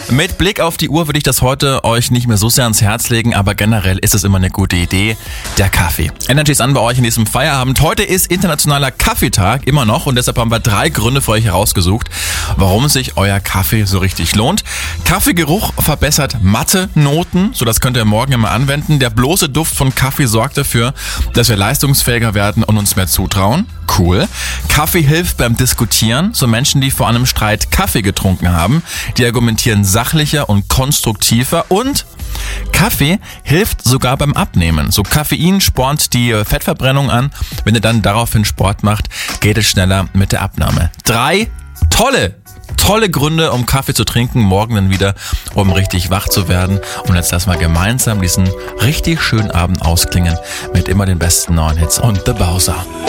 Mit Blick auf die Uhr würde ich das heute euch nicht mehr so sehr ans Herz legen, aber generell ist es immer eine gute Idee, der Kaffee. Energy ist an bei euch in diesem Feierabend. Heute ist internationaler Kaffeetag, immer noch, und deshalb haben wir 3 Gründe für euch herausgesucht, warum sich euer Kaffee so richtig lohnt. Kaffeegeruch verbessert Mathe-Noten, so das könnt ihr morgen immer anwenden. Der bloße Duft von Kaffee sorgt dafür, dass wir leistungsfähiger werden und uns mehr zutrauen. Cool. Kaffee hilft beim Diskutieren. So Menschen, die vor einem Streit Kaffee getrunken haben, die argumentieren sachlicher und konstruktiver. Und Kaffee hilft sogar beim Abnehmen. So Koffein spornt die Fettverbrennung an. Wenn ihr dann daraufhin Sport macht, geht es schneller mit der Abnahme. 3 tolle Gründe, um Kaffee zu trinken, morgen dann wieder, um richtig wach zu werden. Und jetzt lassen wir gemeinsam diesen richtig schönen Abend ausklingen mit immer den besten neuen Hits und The Bowser.